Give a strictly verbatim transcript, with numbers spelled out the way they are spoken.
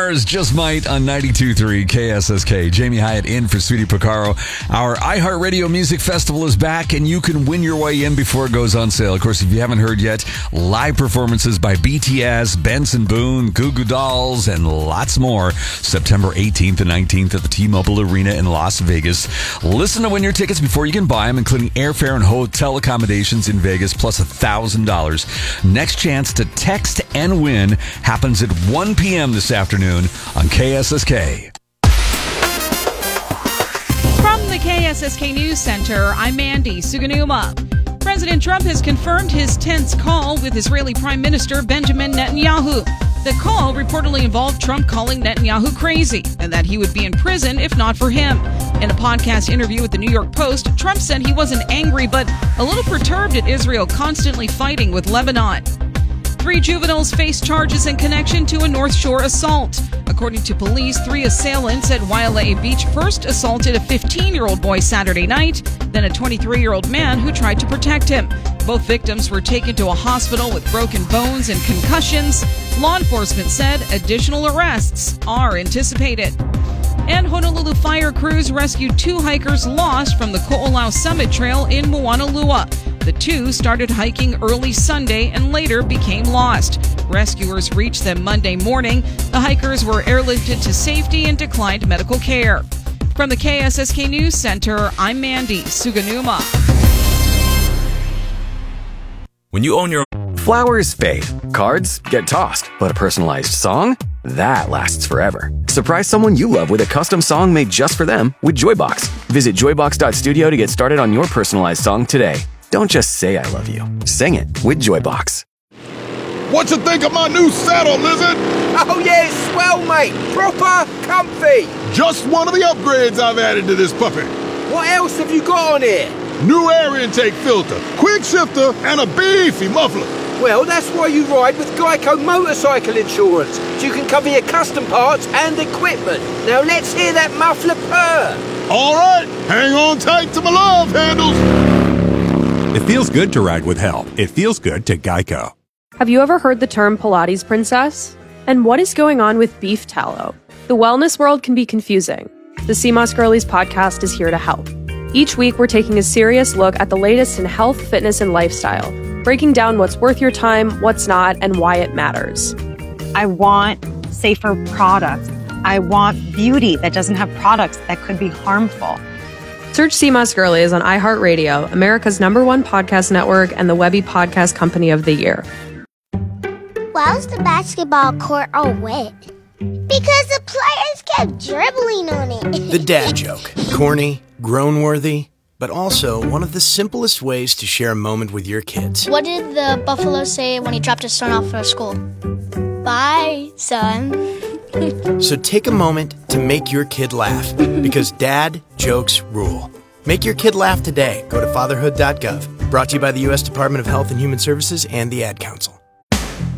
Stars Just Might on ninety-two point three K S S K. Jamie Hyatt in for Sweetie Picaro. Our iHeartRadio Music Festival is back, and you can win your way in before it goes on sale. Of course, if you haven't heard yet, live performances by B T S, Benson Boone, Goo Goo Dolls, and lots more. September eighteenth and nineteenth at the T-Mobile Arena in Las Vegas. Listen to win your tickets before you can buy them, including airfare and hotel accommodations in Vegas, plus one thousand dollars. Next chance to text and win happens at one p.m. this afternoon on K S S K. From the K S S K News Center, I'm Mandy Suganuma. President Trump has confirmed his tense call with Israeli Prime Minister Benjamin Netanyahu. The call reportedly involved Trump calling Netanyahu crazy and that he would be in prison if not for him. In a podcast interview with the New York Post, Trump said he wasn't angry but a little perturbed at Israel constantly fighting with Lebanon. Three juveniles face charges in connection to a North Shore assault. According to police, three assailants at Wailea Beach first assaulted a fifteen-year-old boy Saturday night, then a twenty-three-year-old man who tried to protect him. Both victims were taken to a hospital with broken bones and concussions. Law enforcement said additional arrests are anticipated. And Honolulu fire crews rescued two hikers lost from the Ko'olau Summit Trail in Moanalua. The two started hiking early Sunday and later became lost. Rescuers reached them Monday morning. The hikers were airlifted to safety and declined medical care. From the K S S K News Center, I'm Mandy Suganuma. When you own your flowers fade, cards get tossed, but a personalized song? That lasts forever. Surprise someone you love with a custom song made just for them with Joybox. Visit joybox dot studio to get started on your personalized song today. Don't just say I love you. Sing it with Joybox. What you think of my new saddle, Lizard? Oh yeah, it's swell, mate. Proper comfy. Just one of the upgrades I've added to this puppy. What else have you got on here? New air intake filter, quick shifter, and a beefy muffler. Well, that's why you ride with Geico Motorcycle Insurance. So you can cover your custom parts and equipment. Now let's hear that muffler purr. All right, hang on tight to my love handles. It feels good to ride with help. It feels good to Geico. Have you ever heard the term Pilates princess? And what is going on with beef tallow? The wellness world can be confusing. The C M O S Girlies podcast is here to help. Each week, we're taking a serious look at the latest in health, fitness, and lifestyle, breaking down what's worth your time, what's not, and why it matters. I want safer products. I want beauty that doesn't have products that could be harmful. Search C M O S Girlies on iHeartRadio, America's number one podcast network and the Webby Podcast Company of the Year. Why was the basketball court all wet? Because the players kept dribbling on it. The dad joke. Corny, groan-worthy, but also one of the simplest ways to share a moment with your kids. What did the buffalo say when he dropped his son off at school? Bye, son. So take a moment to make your kid laugh, because dad jokes rule. Make your kid laugh today. Go to fatherhood dot gov. Brought to you by the U S Department of Health and Human Services and the Ad Council.